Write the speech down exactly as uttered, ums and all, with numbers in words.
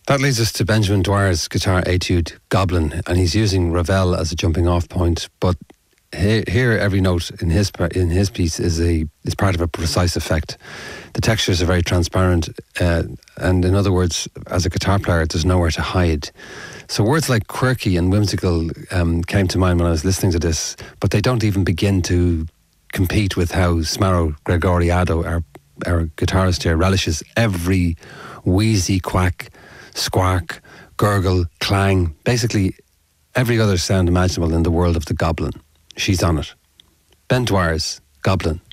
That leads us to Benjamin Dwyer's guitar etude, Goblin, and he's using Ravel as a jumping off point, but here, here every note in his in his piece is a is part of a precise effect. The textures are very transparent, uh, and in other words, as a guitar player, there's nowhere to hide. So words like quirky and whimsical um, came to mind when I was listening to this, but they don't even begin to compete with how Smarro Gregoriado, our, our guitarist here, relishes every wheezy quack, squark, gurgle, clang, basically every other sound imaginable in the world of the Goblin. She's on it. Ben Dwyer's Goblin.